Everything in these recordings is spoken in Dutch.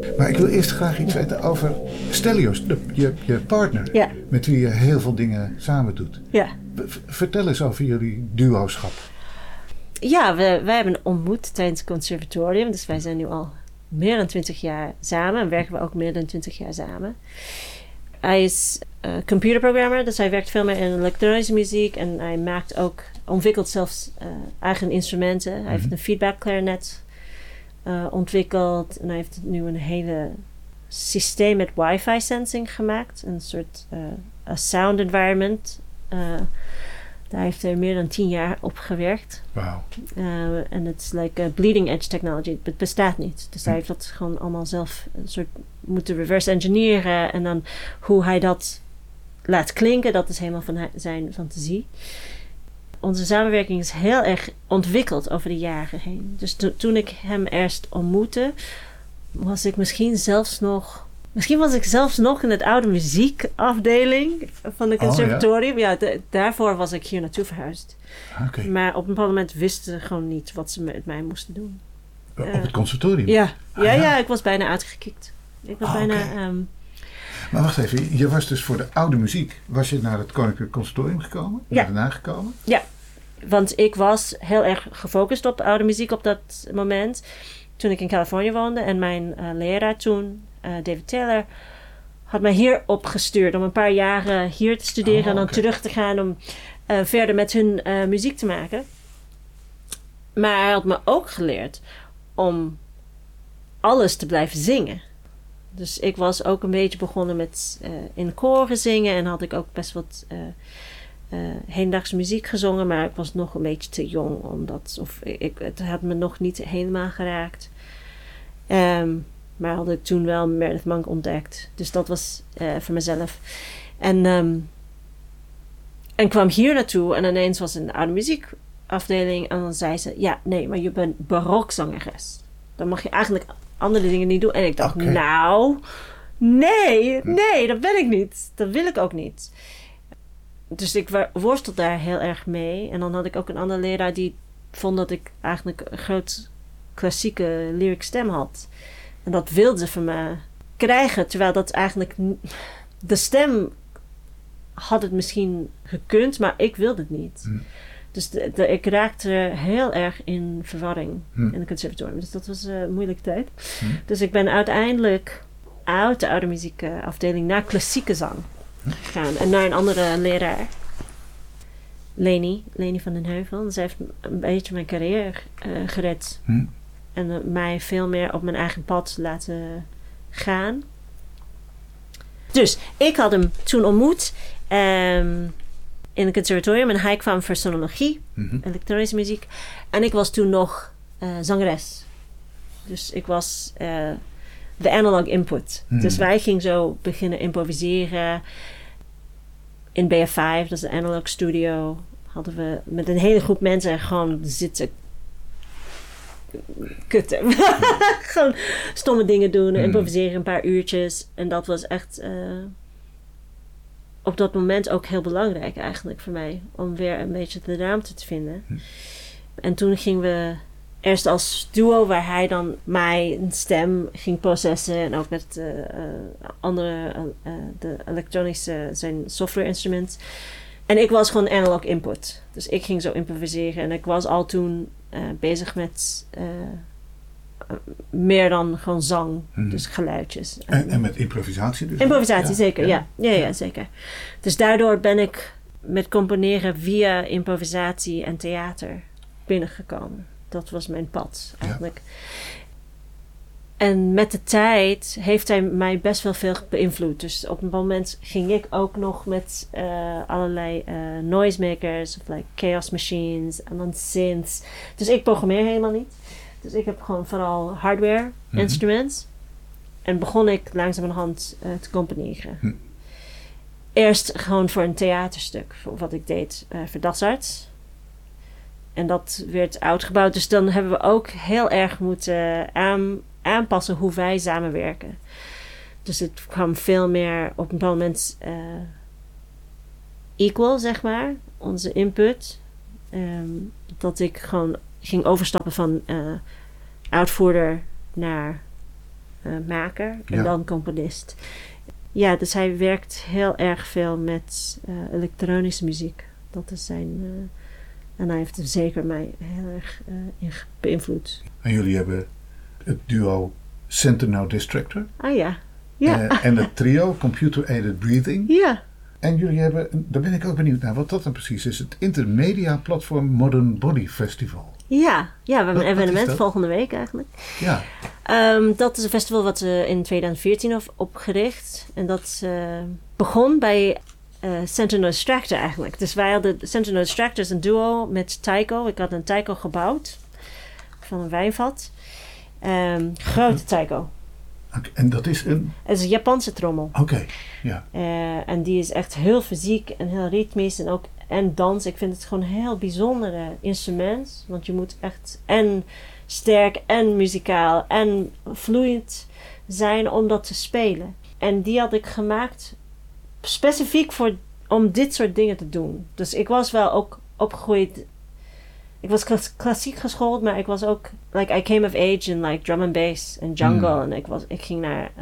Maar ik wil eerst graag iets weten over Stelios, je partner. Ja. Met wie je heel veel dingen samen doet. Ja. Vertel eens over jullie duoschap. Ja, wij hebben ontmoet tijdens het conservatorium. Dus wij zijn nu al meer dan 20 jaar samen. En werken we ook meer dan 20 jaar samen. Hij is computerprogrammer. Dus hij werkt veel meer in elektronische muziek. En hij ontwikkelt zelfs eigen instrumenten. Hij heeft een feedback clarinet ontwikkeld. En hij heeft nu een hele systeem met wifi sensing gemaakt. Een soort sound environment. Daar heeft hij meer dan 10 jaar op gewerkt. Wauw. En het is like bleeding edge technology. Het bestaat niet. Dus hij heeft dat gewoon allemaal zelf een soort moeten reverse engineeren. En dan hoe hij dat laat klinken, dat is helemaal van zijn fantasie. Onze samenwerking is heel erg ontwikkeld over de jaren heen. Dus toen ik hem eerst ontmoette, was ik misschien zelfs nog in het oude muziekafdeling van de conservatorium. Ja, daarvoor was ik hier naartoe verhuisd. Okay. Maar op een bepaald moment wisten ze gewoon niet wat ze met mij moesten doen. Op het conservatorium? Ja, ik was bijna uitgekikt. Ik was bijna... Okay. Maar wacht even, je was dus voor de oude muziek. Was je naar het Koninklijk Conservatorium gekomen? Ja. Daarna gekomen? Ja, want ik was heel erg gefocust op de oude muziek op dat moment. Toen ik in Californië woonde. En mijn leraar toen, David Taylor, had mij hier opgestuurd om een paar jaren hier te studeren. En dan terug te gaan om verder met hun muziek te maken. Maar hij had me ook geleerd om alles te blijven zingen. Dus ik was ook een beetje begonnen met in koren zingen. En had ik ook best wat hedendaagse muziek gezongen. Maar ik was nog een beetje te jong. Het had me nog niet helemaal geraakt. Maar had ik toen wel Meredith Monk ontdekt. Dus dat was voor mezelf. En kwam hier naartoe. En ineens was een oude muziekafdeling. En dan zei ze, ja, nee, maar je bent barokzangeres. Dan mag je eigenlijk andere dingen niet doen. En ik dacht, nee, dat ben ik niet. Dat wil ik ook niet. Dus ik worstel daar heel erg mee. En dan had ik ook een andere leraar die vond dat ik eigenlijk een groot klassieke lyric stem had. En dat wilde ze van me krijgen. Terwijl dat eigenlijk... De stem had het misschien gekund, maar ik wilde het niet. Dus ik raakte heel erg in verwarring in het conservatorium. Dus dat was een moeilijke tijd. Dus ik ben uiteindelijk uit de oude muziekafdeling naar klassieke zang gegaan. En naar een andere leraar. Leni van den Heuvel. Zij heeft een beetje mijn carrière gered. En mij veel meer op mijn eigen pad laten gaan. Dus ik had hem toen ontmoet in het conservatorium. En hij kwam voor sonologie, elektronische muziek. En ik was toen nog zangeres. Dus ik was de analog input. Dus wij gingen zo beginnen improviseren. In BF5, dat is de analog studio, hadden we met een hele groep mensen gewoon zitten kutten. Gewoon stomme dingen doen, improviseren een paar uurtjes. En dat was echt op dat moment ook heel belangrijk eigenlijk voor mij. Om weer een beetje de ruimte te vinden. En toen gingen we eerst als duo, waar hij dan mijn stem ging processen. En ook met de elektronische, zijn software instrument. En ik was gewoon analog input. Dus ik ging zo improviseren. En ik was al toen bezig met meer dan gewoon zang. Dus geluidjes. En met improvisatie dus? Improvisatie, zeker. Ja, zeker. Dus daardoor ben ik met componeren via improvisatie en theater binnengekomen. Dat was mijn pad eigenlijk. Ja. En met de tijd heeft hij mij best wel veel beïnvloed. Dus op een moment ging ik ook nog met allerlei noisemakers of like chaos machines en dan synths. Dus ik programmeer helemaal niet. Dus ik heb gewoon vooral hardware instruments. En begon ik langzamerhand te componeren. Eerst gewoon voor een theaterstuk, voor wat ik deed voor Dasarts. En dat werd uitgebouwd. Dus dan hebben we ook heel erg moeten aanpassen hoe wij samenwerken. Dus het kwam veel meer op een bepaald moment equal, zeg maar. Onze input. Dat ik gewoon ging overstappen van uitvoerder naar maker en dan componist. Ja, dus hij werkt heel erg veel met elektronische muziek. Dat is zijn... en hij heeft zeker mij heel erg beïnvloed. En jullie hebben het duo Center Now Distractor. Ah ja. En het trio Computer Aided Breathing. Ja. En jullie hebben, daar ben ik ook benieuwd naar wat dat dan precies is. Het Intermedia Platform Modern Body Festival. Ja, we hebben een evenement volgende week eigenlijk. Ja. Dat is een festival wat we in 2014 hebben opgericht. En dat begon bij Center No Distractor eigenlijk. Dus wij hadden Center No Distractor is een duo met Taiko. Ik had een Taiko gebouwd van een wijnvat. Grote Taiko. Okay, en dat is een... Het is een Japanse trommel. Oké, ja. En die is echt heel fysiek en heel ritmisch en dans. Ik vind het gewoon een heel bijzonder instrument. Want je moet echt en sterk en muzikaal en vloeiend zijn om dat te spelen. En die had ik gemaakt specifiek om dit soort dingen te doen. Dus ik was wel ook opgegroeid... Ik was klassiek geschoold, maar ik was ook... I came of age in drum and bass en jungle. En ik ging naar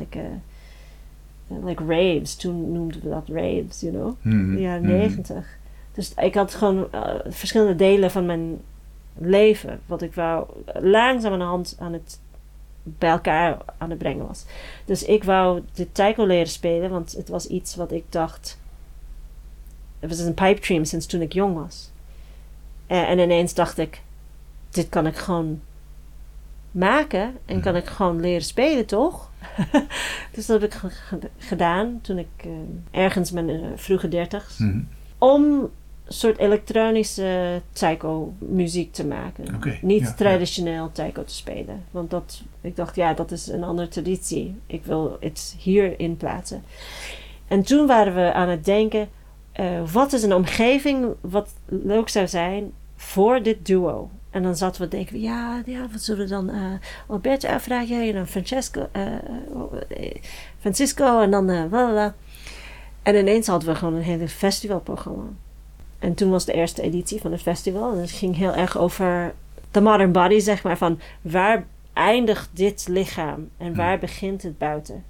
raves. Toen noemden we dat raves, you know. In de jaren 90. Dus ik had gewoon verschillende delen van mijn leven. Wat ik wou langzamerhand bij elkaar aan het brengen was. Dus ik wou de taiko leren spelen. Want het was iets wat ik dacht... Het was een pipe dream sinds toen ik jong was. En ineens dacht ik, dit kan ik gewoon maken en kan ik gewoon leren spelen, toch? Dus dat heb ik gedaan toen ik ergens mijn vroege 30's. Om een soort elektronische taiko muziek te maken. Niet traditioneel taiko te spelen. Want ik dacht, dat is een andere traditie. Ik wil het hierin plaatsen. En toen waren we aan het denken... wat is een omgeving wat leuk zou zijn voor dit duo? En dan zaten we te denken, wat zullen we dan Alberto vragen en dan Francisco en dan blablabla. En ineens hadden we gewoon een hele festivalprogramma. En toen was de eerste editie van het festival. En het ging heel erg over de modern body, zeg maar. Van waar eindigt dit lichaam en waar begint het buiten?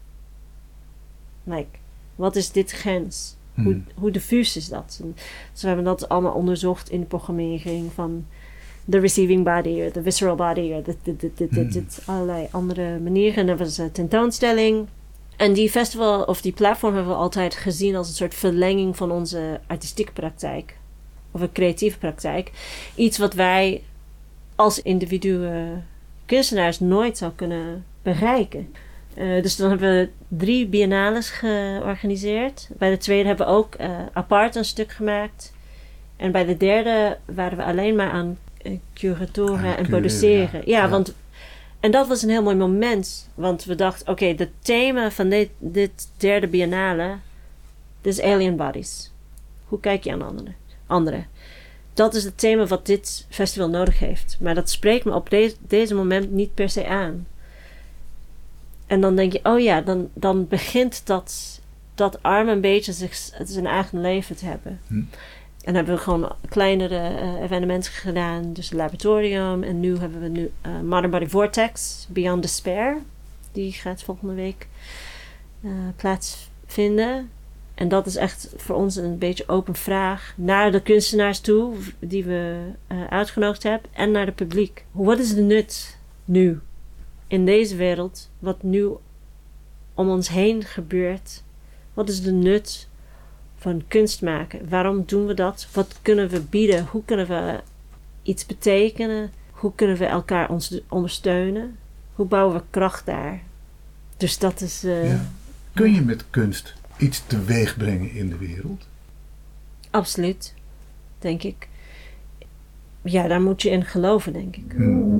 Wat is dit grens? Hoe diffuus is dat? En dus we hebben dat allemaal onderzocht in de programmering van de receiving body, of de visceral body, of allerlei andere manieren. En er was een tentoonstelling. En die festival, of die platform, hebben we altijd gezien als een soort verlenging van onze artistieke praktijk. Of een creatieve praktijk. Iets wat wij als individuen kunstenaars nooit zou kunnen bereiken. Dus dan hebben we 3 biennales georganiseerd. Bij de tweede hebben we ook apart een stuk gemaakt. En bij de derde waren we alleen maar aan curatoren en produceren. Ja. En dat was een heel mooi moment. Want we dachten, oké, het thema van dit derde biennale... is alien bodies. Hoe kijk je aan anderen? Dat is het thema wat dit festival nodig heeft. Maar dat spreekt me op deze moment niet per se aan. En dan denk je, dan begint dat arm een beetje zijn eigen leven te hebben. En hebben we gewoon kleinere evenementen gedaan. Dus het laboratorium. En nu hebben we Modern Body Vortex, Beyond Despair. Die gaat volgende week plaatsvinden. En dat is echt voor ons een beetje open vraag naar de kunstenaars toe, die we uitgenodigd hebben, en naar het publiek. Wat is de nut nu in deze wereld, wat nu om ons heen gebeurt? Wat is de nut van kunst maken? Waarom doen we dat? Wat kunnen we bieden? Hoe kunnen we iets betekenen? Hoe kunnen we elkaar ondersteunen? Hoe bouwen we kracht daar? Dus dat is... Kun je met kunst iets teweeg brengen in de wereld? Absoluut, denk ik. Ja, daar moet je in geloven, denk ik.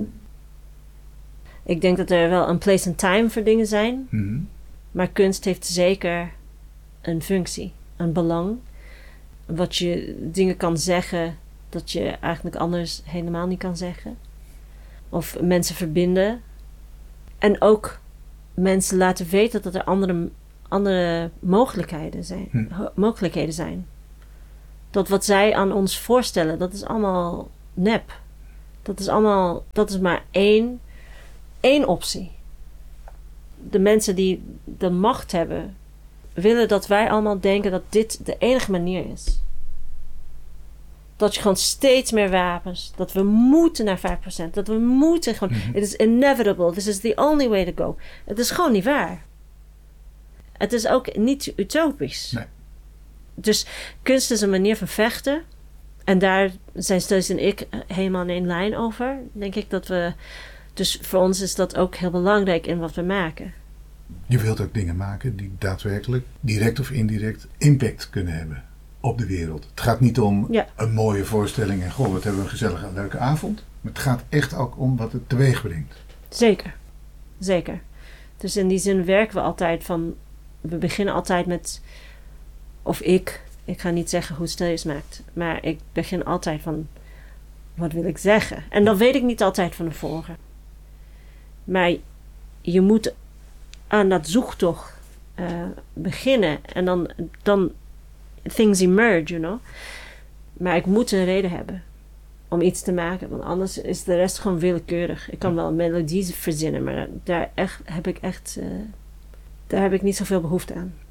Ik denk dat er wel een place and time voor dingen zijn. Maar kunst heeft zeker een functie, een belang. Wat je dingen kan zeggen dat je eigenlijk anders helemaal niet kan zeggen. Of mensen verbinden. En ook mensen laten weten dat er andere mogelijkheden zijn. Dat wat zij aan ons voorstellen, dat is allemaal nep. Dat is maar één optie. de mensen die de macht hebben, willen dat wij allemaal denken dat dit de enige manier is. Dat je gewoon steeds meer wapens, dat we moeten naar 5%, dat we moeten gewoon, it is inevitable, this is the only way to go. Het is gewoon niet waar. Het is ook niet utopisch. Nee. Dus kunst is een manier van vechten. En daar zijn Steljes en ik helemaal in één lijn over. Denk ik dat we... Dus voor ons is dat ook heel belangrijk in wat we maken. Je wilt ook dingen maken die daadwerkelijk, direct of indirect, impact kunnen hebben op de wereld. Het gaat niet om een mooie voorstelling en goh, wat hebben we een gezellige, leuke avond. Maar het gaat echt ook om wat het teweeg brengt. Zeker. Zeker. Dus in die zin werken we altijd van... We beginnen altijd met... Of ik ga niet zeggen hoe Steljes maakt. Maar ik begin altijd van... Wat wil ik zeggen? En dat weet ik niet altijd van tevoren. Maar je moet aan dat zoektocht beginnen. En dan things emerge, you know. Maar ik moet een reden hebben om iets te maken. Want anders is de rest gewoon willekeurig. Ik kan wel een melodie verzinnen. Maar daar heb ik niet zoveel behoefte aan.